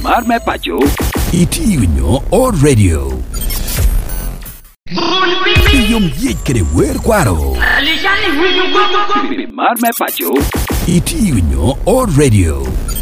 Marme Pacho. Itiunyo o radio. Yung yik kere wer kwaro. Marme Pacho. Itiunyo o radio.